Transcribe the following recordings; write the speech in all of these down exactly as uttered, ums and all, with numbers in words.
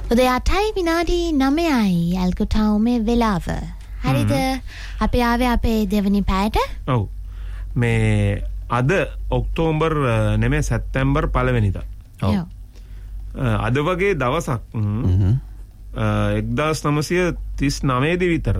උදේ අටයි විනාඩි නවයයි ඇල්කුටවුමේ වෙලාව. හරිද? අපි ආවේ අපේ දෙවනි පැයට. ඔව්. මේ අද ඔක්තෝබර් නෙමෙයි සැප්තැම්බර් පළවෙනිදා. ඔව්. අද වගේ දවසක් එක්දාස් නවසිය තිස් නවය දී විතර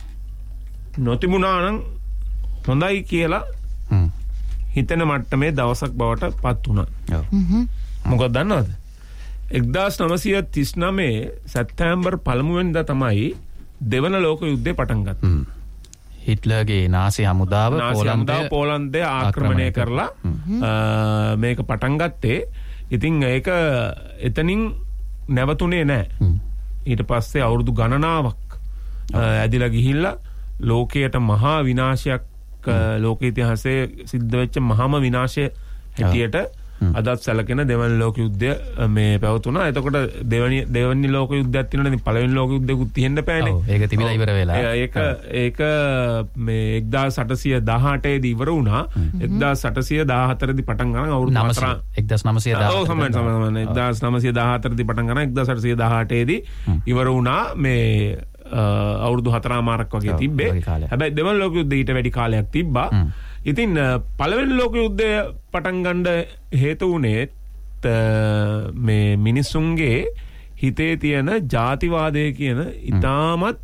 නොතිබුණා නම් හොඳයි කියලා හිතෙන මට්ටමේ දවසක් බවට පත් වුණා. මොකක්ද දන්නවද? එක්දාස් නවසිය තිස් නවය සැප්තැම්බර් පළමුවෙනිදා තමයි දෙවන ලෝක යුද්ධය පටන් ගත්තේ. හිට්ලර්ගේ නාසි හමුදාව පෝලන්තය පෝලන්තය ආක්‍රමණය කරලා මේක පටන් ගත්තේ. ඉතින් ඒක එතනින් නැවතුනේ නැහැ. ඊට පස්සේ අවුරුදු ගණනාවක් ඇදිලා ගිහිල්ලා ලෝකයට මහා විනාශයක් ලෝක ඉතිහාසයේ සිද්ධ වෙච්ච මහාම විනාශය හැටියට අදත් සැලකෙන දෙවන ලෝක යුද්ධය මේ පැවතුණා. එතකොට දෙවනි දෙවනි ලෝක යුද්ධයක් තියෙනවා. ඉතින් පළවෙනි ලෝක යුද්ධෙකුත් තියෙන්න බෑනේ. ඔව් ඒක තිබිලා ඉවර වෙලා. ඒක ඒක මේ එක්දාස් අටසිය දහඅට දී ඉවර වුණා. එක්දාස් අටසිය දහහතර දී පටන් ගන්න අවුරුදු හතර එක්දාස් නවසිය දහහතර. ඔව් සමහර සමහර එක්දාස් නවසිය දහහතර දී පටන් ගන්න එක්දාස් අටසිය දහඅට දී ඉවර වුණා. මේ අවුරුදු හතරමාරක් වගේ තිබ්බේ. හැබැයි දෙවන ලෝක යුද්ධය ඊට වැඩි කාලයක් තිබ්බා. ඉතින් පළවෙනි ලෝක යුද්ධය පටන් ගන්න හේතු වුණේ මේ මිනිසුන්ගේ හිතේ තියෙන ජාතිවාදය කියන ඉතාමත්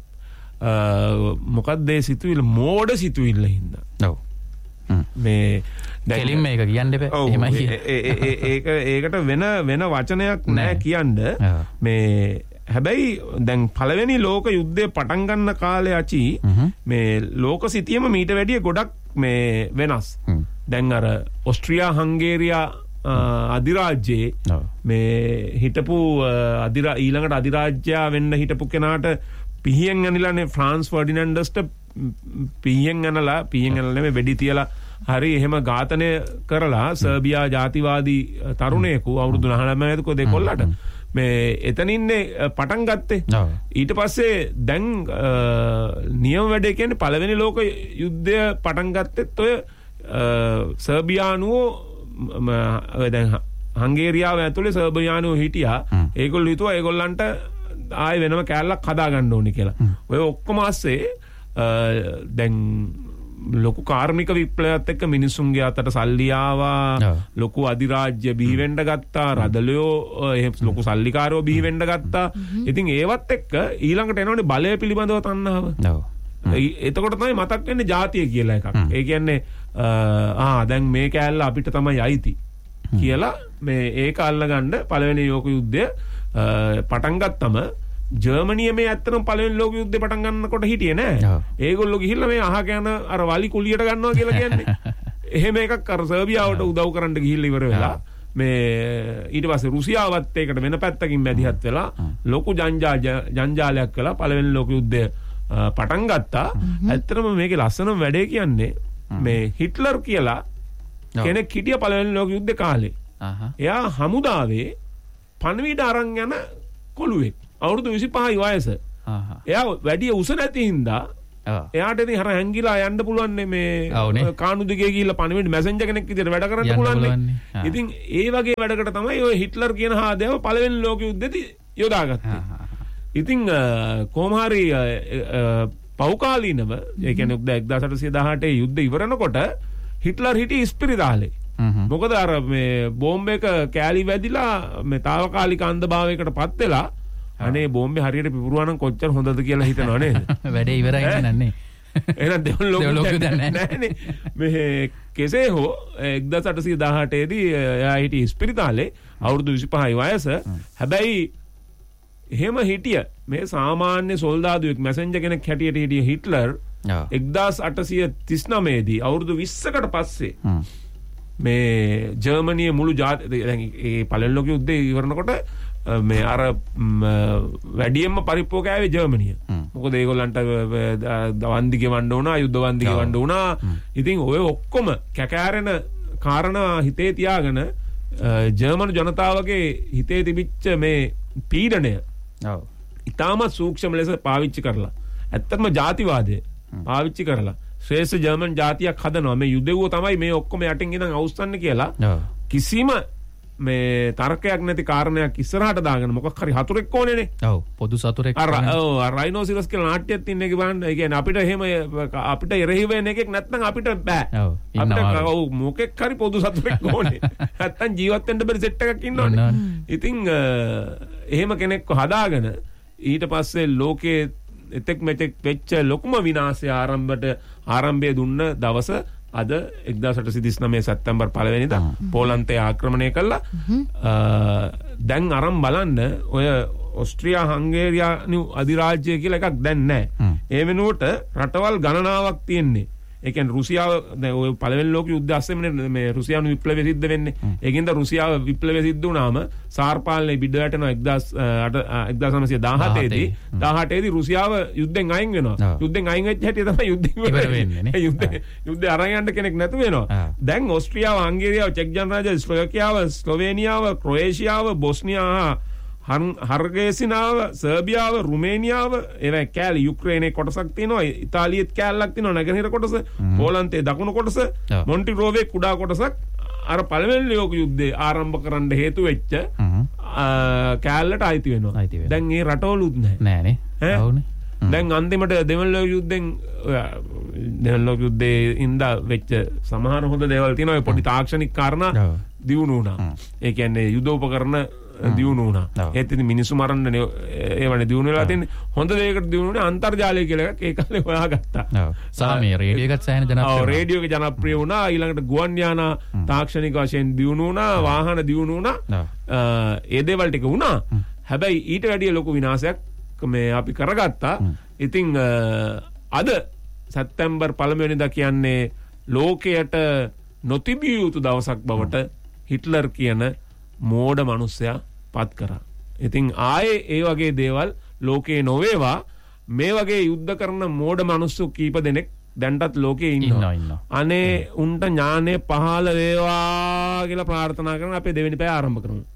මොකක්ද ඒ සිතුවිල්ල මෝඩ සිතුවිල්ල හින්දා. ඔව්. මේ දෙලින් මේක කියන්න බෑ. එහෙමයි. ඒක ඒකට වෙන වෙන වචනයක් නෑ කියන්න. මේ හැබැයි දැන් පළවෙනි ලෝක යුද්ධය පටන් ගන්න කාලේ අචි මේ ලෝක සිතියම මීට වැඩිය ගොඩක් මේ වෙනස්. දැන් අර ඔස්ට්‍රියා හංගේරියා අධිරාජ්‍යයේ මේ හිටපු අධිරා ඊළඟට අධිරාජ්‍යයා වෙන්න හිටපු කෙනාට පිහියෙන් ඇනිලානේ ෆ්‍රාන්ස් ෆර්ඩිනැන්ඩස්ට පිහියෙන් ඇනලා පිහියෙන් ඇනලා නෙමෙයි වෙඩි තියලා හරි එහෙම ඝාතනය කරලා සර්බියා ජාතිවාදී තරුණයෙකු අවුරුදු නවයක දෙකොල්ලට මේ එතනින්නේ පටන් ගත්තේ. ඊට පස්සේ දැන් නියම වැඩේ කියන්නේ පළවෙනි ලෝක යුද්ධය පටන් ගත්තෙත් ඔය සර්බියානුවෝ දැන් හංගේරියාව ඇතුලේ සර්බියානුවෝ හිටියා. ඒගොල්ලෝ හිතුවා ඒගොල්ලන්ට ආයෙ වෙනම කෑල්ලක් හදා ගන්න ඕනේ කියලා. ඔය ඔක්කොම ASCII දැන් ලොකු කාර්මික විප්ලවයත් එක්ක මිනිසුන්ගේ අතට සල්ලි ආවා. ලොකු අධිරාජ්‍ය බිහි වෙන්න ගත්තා. රදලියෝ එහෙම ලොකු සල්ලිකාරයෝ බිහි වෙන්න ගත්තා. ඉතින් ඒවත් එක්ක ඊළඟට එනෝනේ බලය පිළිබඳව තණ්හාව. ඔව්. එතකොට තමයි මතක් වෙන්නේ ජාතිය කියලා එකක්. ඒ කියන්නේ ආ දැන් මේ කෑල්ල අපිට තමයි අයිති කියලා මේ ඒක අල්ලගන්න පළවෙනි ලෝක යුද්ධය පටන් ගත්තම ජර්මනිය මේ ඇත්තටම පළවෙනි ලෝක යුද්ධේ පටන් ගන්නකොට හිටියේ නෑ. ඒගොල්ලෝ ගිහිල්ලා මේ අහ යන අර වලි කුලියට ගන්නවා කියලා කියන්නේ. එහෙම එකක් අර සර්බියාවට උදව් කරන්න ගිහිල්ලා ඉවර වෙලා මේ ඊට පස්සේ රුසියාවත් ඒකට වෙන පැත්තකින් මැදිහත් වෙලා ලොකු ජංජා ජංජාලයක් කළා පළවෙනි ලෝක යුද්ධය පටන් ගත්තා. ඇත්තටම මේකේ ලස්සනම වැඩේ කියන්නේ මේ හිට්ලර් කියලා කෙනෙක් හිටිය පළවෙනි ලෝක යුද්ධේ කාලේ. එයා හමුදාවේ පණවිඩ අරන් යන කොළුවෙක්. අවුරුදු විසිපහයි වයස. එයා වැඩි උස නැති හින්දා එයාට ඉතින් හර හැංගිලා යන්න පුළුවන් මේ කාණු දිගේ ගිහිල්ලා පණිවිඩ මැසෙන්ජර් කෙනෙක් විදිහට වැඩ කරන්න පුළුවන්. ඉතින් ඒ වගේ වැඩකට තමයි ඔය හිට්ලර් කියන හාදෑව පළවෙනි ලෝක යුද්ධෙදී යොදාගත්තේ. ඉතින් කොහොම හරි පෞකාලීනව ඒ කියන්නේ එක්දාස් අටසිය දහඅට යුද්ධ ඉවරනකොට හිට්ලර් හිටි ඉස්පිරිතාලේ. මොකද අර මේ බෝම්බ එක කෑලි වැදිලා මේ తాවකාලික අන්ධභාවයකට පත් වෙලා අනේ බෝම්බේ හරියට පිපුරුවා නම් කොච්චර හොඳද කියලා හිතනවා නේද? වැඩේ ඉවරයි නන්නේ. එහෙනම් දෙවන ලෝක යුද්ධය නෑනේ. මේ කෙසේ හෝ එක්දාස් අටසිය දහඅට දී එයා හිටියේ ඉස්පිරිතාලේ අවුරුදු විසිපහයි වයස. හැබැයි එහෙම හිටිය මේ සාමාන්‍ය සොල්දාදුවෙක් මැසෙන්ජර් කෙනෙක් හැටියට හිටිය හිට්ලර් එක්දාස් අටසිය තිස් නවය දී අවුරුදු විස්සකට පස්සේ මේ ජර්මනියේ මුළු ජාති දැන් ඒ පළවෙනි ලෝක යුද්ධය ඉවරනකොට මේ අර වැඩියෙන්ම පරිප්පුව කෑවේ ජර්මනිය. මොකද ඒගොල්ලන්ට වන්දි ගෙවන්න වුණා, යුද්ධ වන්දි ගෙවන්න වුණා. ඉතින් ඔය ඔක්කොම කැකෑරෙන කාරණා හිතේ තියාගෙන ජර්මන් ජනතාවගේ හිතේ තිබිච්ච මේ පීඩනය ඔව් ඉතාමත් සූක්ෂම ලෙස පාවිච්චි කරලා ඇත්තටම ජාතිවාදය පාවිච්චි කරලා ශ්‍රේෂ්ඨ ජර්මන් ජාතියක් හදනවා. මේ යුදෙව්වෝ තමයි මේ ඔක්කොම යටින් ඉඳන් අවුස්සන්න කියලා කිසිම මේ තර්කයක් නැති කාරණයක් ඉස්සරහට දාගෙන මොකක් හරි හතුරෙක් ඕනේනේ. ඔව් පොදු සතුරෙක්. අර ඔව් රයිනෝසිරස් කියලා නාට්‍යයක් තින්නේ කි බලන්න. ඒ කියන්නේ අපිට එහෙම අපිට එරෙහි වෙන එකක් නැත්නම් අපිට බෑ. ඔව් අපිට ඔව් මොකෙක් හරි පොදු සතුරෙක් ඕනේ. නැත්නම් ජීවත් වෙන්න බැරි සෙට් එකක් ඉන්නෝනේ. ඉතින් එහෙම කෙනෙක්ව හදාගෙන ඊට පස්සේ ලෝකයේ එතෙක් මෙතෙක් වෙච්ච ලොකුම විනාශය ආරම්භයට ආරම්භය දුන්න දවස අද එක්දාස් අටසිය තිස්නවය සැප්තැම්බර් පළවෙනිදා පෝලන්තය ආක්‍රමණය කළා. දැන් අරන් බලන්න ඔය ඔස්ට්‍රියා හංගේරියානු අධිරාජ්‍ය කියලා එකක් දැන් නැහැ. ඒ වෙනුවට රටවල් ගණනාවක් තියෙන්නේ. ඒ කියන්නේ රුසියාව දැන් ඔය පළවෙනි ලෝක යුද්ධය අස්සෙමනේ මේ රුසියානු විප්ලවය සිද්ධ වෙන්නේ. ඒකින්ද රුසියාව විප්ලවය සිද්ධ වුණාම සාර් පාලනේ බිඩ වැටෙනවා එක්දාස් නවසිය දාහතේ දී දාහතේ දී රුසියාව යුද්ධෙන් අයින් වෙනවා. යුද්ධෙන් අයින් වෙච්ච හැටි තමයි යුද්ධෙ ඉවර වෙන්නේ. යුද්ධෙ යුද්ධය අරන් යන්න කෙනෙක් නැතු වෙනවා. දැන් ඔස්ට්‍රියාව, හංගේරියාව, චෙක් ජනරාජ්‍ය, ස්ලෝවාකියාව, ස්ලෝවේනියාව, ක්‍රොයේෂියාව, බොස්නියා, හර්ගේසිනාව, සර්බියාව, රුමේනියාව, එවැ කෑලි යුක්‍රේනයේ කොටසක් තියෙනවා, ඉතාලියෙත් කෑල්ලක් තියෙනවා, නැගෙනහිර කොටස, පෝලන්තයේ දකුණු කොටස, මොන්ටිරෝවේ කුඩා කොටසක් අර පළවෙනි ලෝක යුද්ධය ආරම්භ කරන්න හේතු වෙච්ච කෑල්ලට අයිති වෙනවා. දැන් ඒ රටවලුත් නැහැ. නෑනේ. දැන් අන්තිමට දෙවන ලෝක යුද්ධෙන් දෙවන ලෝක යුද්ධයේ ඉඳලා වෙච්ච සමහර හොඳ දේවල් තියෙනවා. ඒ පොඩි තාක්ෂණික කාරණා දියුණු වුණා. ඒ කියන්නේ යුදෝපකරණ දියුණු වුණා. ඒත් ඉතින් මිනිස්සු මරන්න ඒවනේ දියුණු වෙලා තියෙන්නේ. හොඳ දෙයකට දියුණුනේ අන්තර්ජාලය කියලා එකක් ඒ කාලේ හොයාගත්තා. ඔව්. සහ මේ රේඩියෝ එකත් සෑහෙන ජනප්‍රිය වුණා. ඔව් රේඩියෝ එක ජනප්‍රිය වුණා. ඊළඟට ගුවන් යාන තාක්ෂණික වශයෙන් දියුණු වුණා. වාහන දියුණු වුණා. ඒ දේවල් ටික වුණා. හැබැයි ඊට වැඩිය ලොකු විනාශයක් මේ අපි කරගත්තා. ඉතින් අද සැප්තැම්බර් පළමුවෙනිදා කියන්නේ ලෝකයට නොතිබිය යුතු දවසක් බවට හිට්ලර් කියන මෝඩ මිනිස්සයා පත් කරා. ඉතින් ආයේ ඒ වගේ දේවල් ලෝකේ නොවේවා. මේ වගේ යුද්ධ කරන මෝඩ මිනිස්සු කීප දෙනෙක් දැන්ටත් ලෝකේ ඉන්නවා. අනේ උන්ට ඥානෙ පහළ වේවා කියලා ප්‍රාර්ථනා කරන අපේ දෙවෙනි පැය ආරම්භ කරමු.